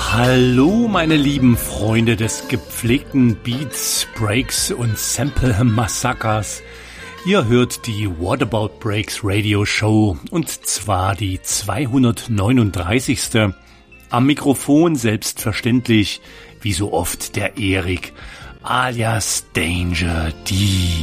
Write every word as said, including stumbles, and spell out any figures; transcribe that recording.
Hallo meine lieben Freunde des gepflegten Beats, Breaks und Sample-Massakers. Ihr hört die What About Breaks Radio Show und zwar die zweihundertneununddreißigste. Am Mikrofon selbstverständlich, wie so oft, der Erik alias Danger D.